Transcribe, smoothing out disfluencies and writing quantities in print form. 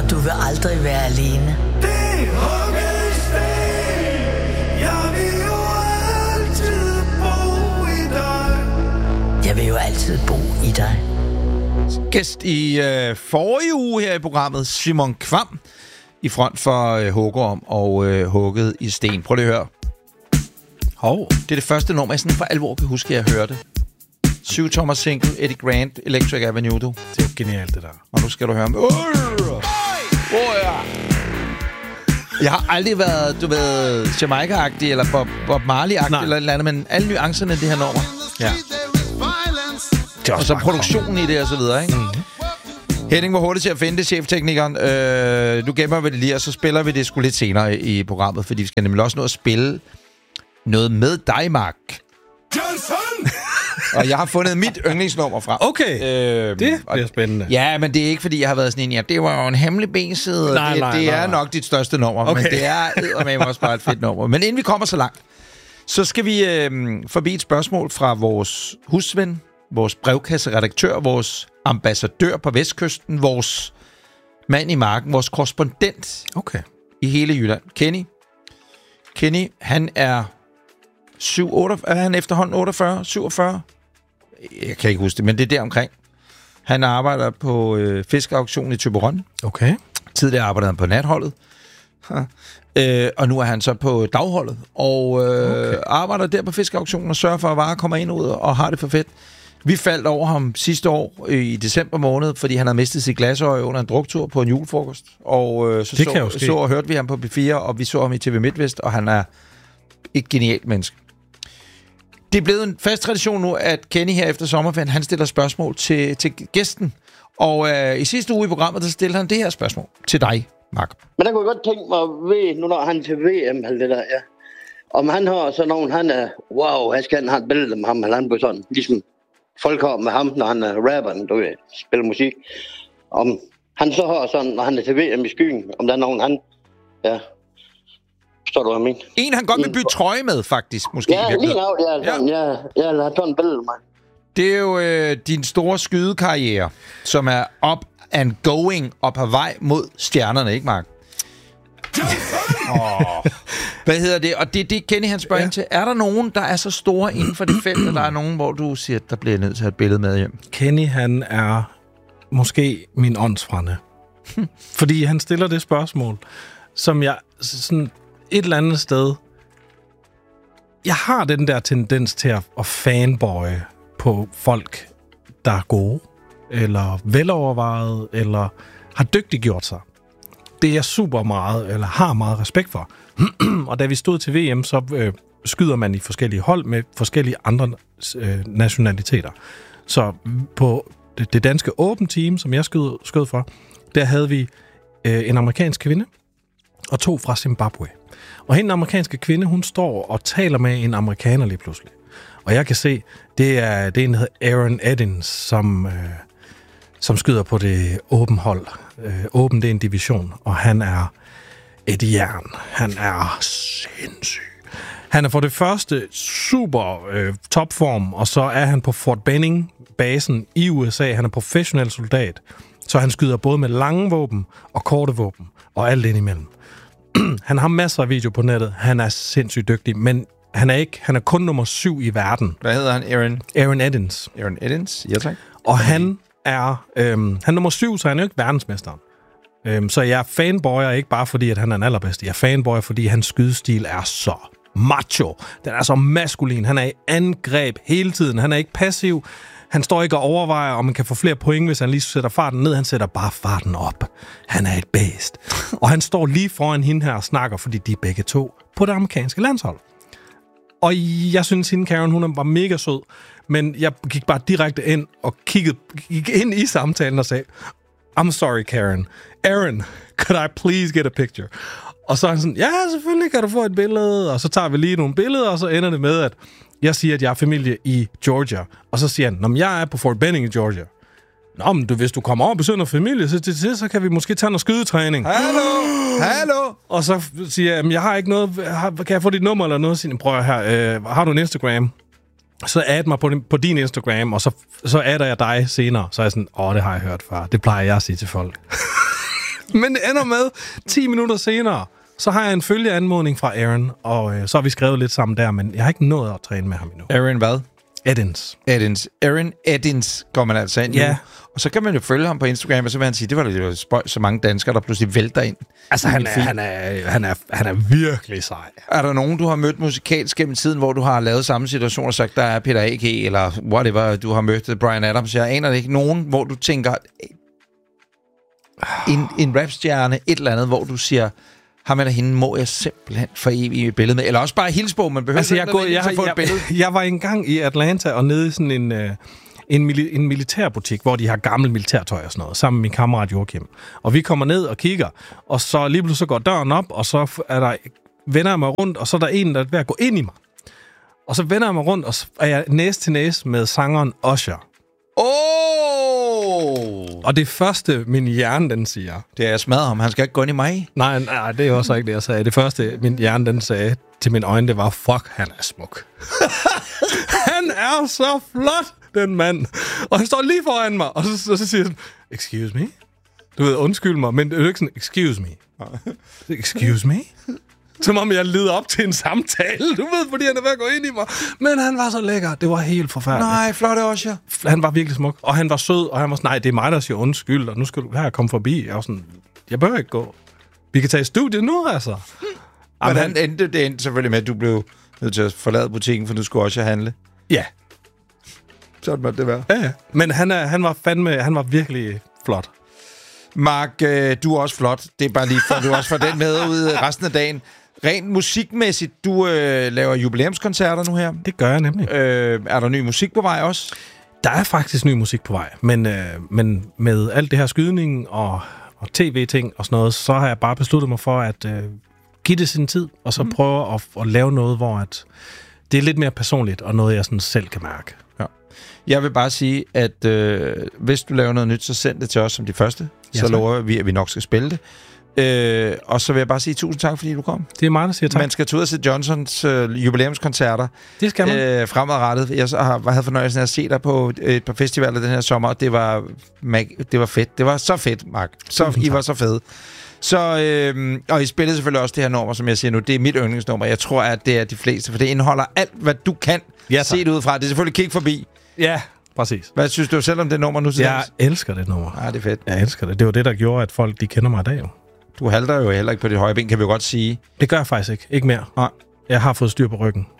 Og du vil aldrig være alene. Det hugget sten, jeg vil jo altid bo i dig. Jeg vil jo altid bo i dig. Gæst i forrige uge her i programmet, Simon Kvam, i front for Hugorm og Hugget i sten. Prøv lige at høre. Det er det første nummer, jeg sådan for alvor kan huske, at jeg hørte. 7-tommer single, Eddie Grant, Electric Avenue, du. Det er jo genialt, det der. Og nu skal du høre med. Jeg har aldrig været, du ved, Jamaica-agtig, eller Bob Marley-agtig, eller et eller andet, men alle nuancerne i det her nummer. Ja. Og så produktionen i det, og så videre, ikke? Mm-hmm. Henning var hurtigt til at finde det, chefteknikeren. Nu gemmer vi det lige, og så spiller vi det sgu lidt senere i programmet, fordi vi skal nemlig også nå at spille noget med dig, Mark. Johnson! Og jeg har fundet mit yndlingsnummer frem. Okay, det bliver spændende. Ja, men det er ikke, fordi jeg har været sådan en, ja, det var jo en hemmelig benside. Det er nok dit største nummer, okay. Men det er eddermame også bare et fedt nummer. Men inden vi kommer så langt, så skal vi forbi et spørgsmål fra vores husven, vores brevkasseredaktør, vores ambassadør på Vestkysten, vores mand i marken, vores korrespondent i hele Jylland. Kenny, han er 7-8, er han efterhånden 48, 47? Jeg kan ikke huske det, men det er der omkring. Han arbejder på fiskeauktionen i Thyborøn. Okay. Tidligere arbejdede han på natholdet. Og nu er han så på dagholdet. Og arbejder der på fiskeauktionen og sørger for, at varer kommer ind og ud og har det for fedt. Vi faldt over ham sidste år i december måned, fordi han havde mistet sit glasøje under en druktur på en julefrokost. Og så og hørte vi ham på B4, og vi så ham i TV MidtVest, og han er et genialt menneske. Det er blevet en fast tradition nu, at Kenny her efter sommerferien, han stiller spørgsmål til gæsten. Og i sidste uge i programmet, der stiller han det her spørgsmål til dig, Mark. Men der kunne jeg godt tænke mig at vide, nu når han til VM, eller det der, ja. Om han har sådan nogen, han er, wow, jeg skal have et billede med ham, eller han på sådan, ligesom folk har med ham, når han er rapperen, du ved, spiller musik. Om han så har sådan, når han er til VM i skyen, om der er nogen, han, ja. Forstår du, hvad jeg mener? En, han godt vil bytte trøje med, faktisk, måske. Ja, lige nu, ja, sådan, ja. Jeg har sådan et billede med. Det er jo din store skydekarriere, som er up and going og på vej mod stjernerne, ikke, Mark? Hvad hedder det? Og det Kenny, han spørger ind til. Er der nogen, der er så store inden for det felt, eller der er nogen, hvor du siger, der bliver nødt til at have et billede med hjem? Kenny, han er måske min åndsfrænde. Fordi han stiller det spørgsmål, som jeg sådan et eller andet sted... Jeg har den der tendens til at fanboye på folk, der er gode, eller velovervejet, eller har dygtiggjort sig. Det er jeg super meget, eller har meget respekt for. Og da vi stod til VM, så skyder man i forskellige hold med forskellige andre nationaliteter. Så på det danske Open Team, som jeg skød for, der havde vi en amerikansk kvinde og 2 fra Zimbabwe. Og hende, den amerikanske kvinde, hun står og taler med en amerikaner lige pludselig. Og jeg kan se, det er en, der hedder Aaron Edins, som skyder på det Open hold. Open, det er en division, og han er et jern. Han er sindssyg. Han er for det første super topform, og så er han på Fort Benning-basen i USA. Han er professionel soldat, så han skyder både med lange våben og korte våben, og alt indimellem. Han har masser af video på nettet. Han er sindssygt dygtig, men han er kun nummer 7 i verden. Hvad hedder han? Aaron Edins. Aaron Edins? Ja, tak. Og han er nummer 7, så han er jo ikke verdensmesteren. Så jeg fanboyer ikke bare fordi, at han er den allerbedste. Jeg fanboyer, fordi hans skydestil er så macho. Den er så maskulin. Han er i angreb hele tiden. Han er ikke passiv. Han står ikke og overvejer, om man kan få flere point, hvis han lige sætter farten ned. Han sætter bare farten op. Han er et bæst. Og han står lige foran hende her og snakker, fordi de er begge to på det amerikanske landshold. Og jeg synes, hende Karen, hun var mega sød. Men jeg gik bare direkte ind og gik ind i samtalen og sagde, I'm sorry, Karen. Aaron, could I please get a picture? Og så er han sådan, ja, selvfølgelig kan du få et billede. Og så tager vi lige nogle billeder, og så ender det med, at jeg siger, at jeg er familie i Georgia. Og så siger han, når jeg er på Fort Benning i Georgia. Nå, men hvis du kommer over og besøger noget familie, så kan vi måske tage noget skydetræning. Hallo! Og så siger jeg, jeg har ikke noget, kan jeg få dit nummer eller noget? Så prøv her, har du en Instagram? Så add mig på din Instagram, og så adder jeg dig senere. Så er jeg sådan, det har jeg hørt, far. Det plejer jeg at sige til folk. Men det ender med, 10 minutter senere, så har jeg en følgeanmodning fra Aaron, og så har vi skrevet lidt sammen der, men jeg har ikke nået at træne med ham endnu. Aaron hvad? Edins. Aaron Edins går man altså ind nu. Ja. Og så kan man jo følge ham på Instagram, og så vil han sige, det var lidt spøj, så mange danskere, der pludselig vælter ind. Altså, han er virkelig sej. Er der nogen, du har mødt musikalsk gennem tiden, hvor du har lavet samme situation og sagt, der er Peter A.G., eller whatever, du har mødt Bryan Adams? Jeg aner det ikke. Nogen, hvor du tænker, en rapstjerne, et eller andet, hvor du siger, ham eller hende må jeg simpelthen for evigt i billedet med. Eller også bare hilsbog, man behøver jeg var engang i Atlanta og nede i sådan en militærbutik, hvor de har gammel militærtøj og sådan noget, sammen med min kammerat Joachim. Og vi kommer ned og kigger, og så lige pludselig så går døren op, og så vender jeg mig rundt, og så er der en, der er ved at gå ind i mig. Og så vender jeg mig rundt, og så er jeg næse til næse med sangeren Usher. Og det første, min hjerne, den siger... Det er, jeg smadrer ham. Han skal ikke gå ind i mig. Nej, det er også ikke det, jeg sagde. Det første, min hjerne, den sagde til mine øjne, det var, fuck, han er smuk. Han er så flot, den mand. Og han står lige foran mig, og så siger han, excuse me? Du ved, undskyld mig, men det er ikke sådan, excuse me. Excuse me? Som om jeg leder op til en samtale, du ved, fordi han er ved at gå ind i mig. Men han var så lækker. Det var helt forfærdeligt. Nej, flot også, ja. Han var virkelig smuk, og han var sød, og han var sådan, nej, det er mig, der siger undskyld, og nu skal du her komme forbi. Jeg var sådan, jeg behøver ikke gå. Vi kan tage i studiet nu, altså. Men det endte selvfølgelig med, at du blev nødt til at forlade butikken, for du skulle også handle. Ja. Sådan måtte det være. Ja. Men han var virkelig flot. Mark, du er også flot. Det er bare lige for, du også får den med ud resten af dagen. Rent musikmæssigt, du laver jubilæumskoncerter nu her. Det gør jeg nemlig. Er der ny musik på vej også? Der er faktisk ny musik på vej, men med alt det her skydning og tv-ting og sådan noget, så har jeg bare besluttet mig for at give det sin tid, og så prøve at lave noget, hvor at det er lidt mere personligt, og noget, jeg sådan selv kan mærke. Ja. Jeg vil bare sige, at hvis du laver noget nyt, så send det til os som de første. Ja, så lover vi, at vi nok skal spille det. Og så vil jeg bare sige tusind tak, fordi du kom. Det er mig, der siger tak. Man skal tage ud og se Johnsons jubilæumskoncerter. Det skal man. Fremadrettet. Jeg havde fornøjelsen af at se dig på et par festivaler den her sommer, og det var fedt. Det var så fedt, Mark. I var så fede. Så, og I spillede selvfølgelig også det her nummer, som jeg siger nu. Det er mit yndlingsnummer. Jeg tror, at det er de fleste, for det indeholder alt, hvad du kan se det ud fra. Det er selvfølgelig Kig Forbi. Ja, præcis. Hvad synes du selv om det nummer nu? Jeg elsker det nummer. Ja, det er fedt. Jeg elsker det. Det var det, der gjorde, at folk de kender mig i dag. Jo. Du halter jo heller ikke på dit højre ben, kan vi jo godt sige. Det gør jeg faktisk ikke. Ikke mere. Nej. Jeg har fået styr på ryggen.